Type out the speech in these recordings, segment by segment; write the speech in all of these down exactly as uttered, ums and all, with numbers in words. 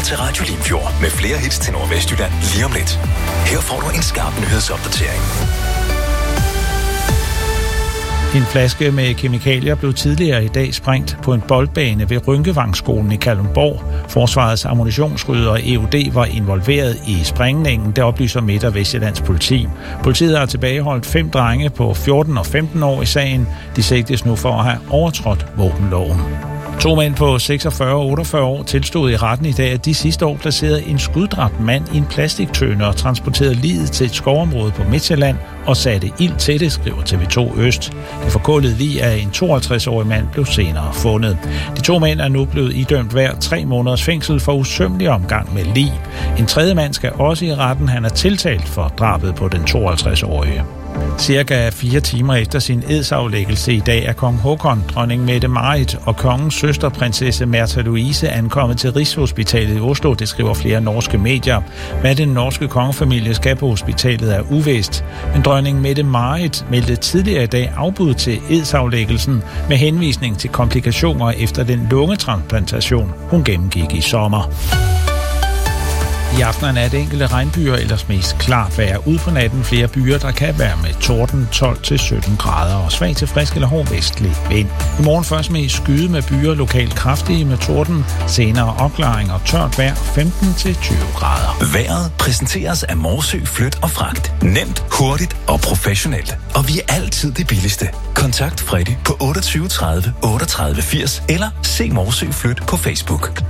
lytter til Radio Limfjord med flere hits til Nordvestjylland lige om lidt. Her får du en skarp nyhedsopdatering. En flaske med kemikalier blev tidligere i dag sprængt på en boldbane ved Rynkevangskolen i Kalundborg. Forsvarets ammunitionsrydder og E U D var involveret i sprængningen, der oplyser Midt- og Vestjyllands politi. Politiet har tilbageholdt fem drenge på fjorten og femten år i sagen. De sigtes nu for at have overtrådt våbenloven. To mænd på seksogfyrre og otteogfyrre år tilstod i retten i dag, at de sidste år placerede en skuddræbt mand i en plastiktønde og transporterede liget til et skovområde på Midtjylland og satte ild til det, skriver T V to Øst. Det forkullede lig af en tooghalvtreds-årig mand blev senere fundet. De to mænd er nu blevet idømt hver tre måneders fængsel for usømmelig omgang med lig. En tredje mand skal også i retten. Han er tiltalt for drabet på den tooghalvtreds-årige. Cirka fire timer efter sin edsaflæggelse i dag er kong Håkon, dronning Mette-Marit og kongens søster, prinsesse Märtha Louise, ankommet til Rigshospitalet i Oslo, det skriver flere norske medier. Hvad den norske kongefamilie skal på hospitalet er uvist, men dronning Mette-Marit meldte tidligere i dag afbud til edsaflæggelsen med henvisning til komplikationer efter den lungetransplantation, hun gennemgik i sommer. I aften er det enkelte regnbyer, ellers mest klart vejr. Ud på natten flere byer, der kan være med torden tolv til sytten grader og svag til frisk eller hård vestlig vind. I morgen først med skyde med byer, lokalt kraftige med torden, senere opklaring og tørt vejr femten til tyve grader. Vejret præsenteres af Morsø Flyt og Fragt. Nemt, hurtigt og professionelt. Og vi er altid det billigste. Kontakt Freddy på otteogtyve tredive otteogtredive firs eller se Morsø Flyt på Facebook.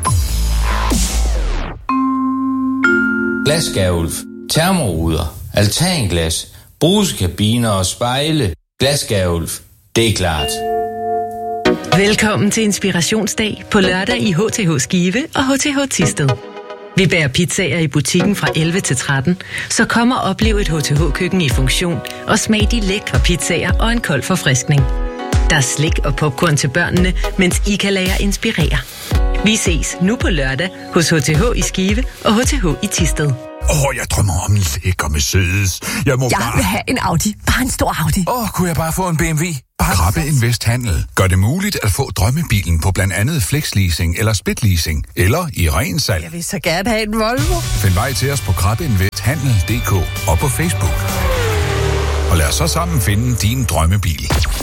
Glasgavulf, termoruder, altanglas, brusekabiner og spejle. Glasgavulf, det er klart. Velkommen til Inspirationsdag på lørdag i H T H Skive og H T H Thisted. Vi bærer pizzaer i butikken fra elleve til tretten, så kom og oplev et H T H-køkken i funktion og smag de lækre pizzaer og en kold forfriskning. Der er slik og popcorn til børnene, mens I kan lade jer inspirere. Vi ses nu på lørdag hos H T H i Skive og H T H i Thisted. Åh, oh, jeg drømmer om en lækker Mercedes. Jeg må jeg bare... vil have en Audi. Bare en stor Audi. Åh, oh, kunne jeg bare få en B M W? Bare... Krabbe Invest Handel gør det muligt at få drømmebilen på blandt andet flexleasing eller splitleasing, eller i ren salg. Jeg vil så gerne have en Volvo. Find vej til os på krabbe invest handel punktum d k og på Facebook. Og lad os så sammen finde din drømmebil.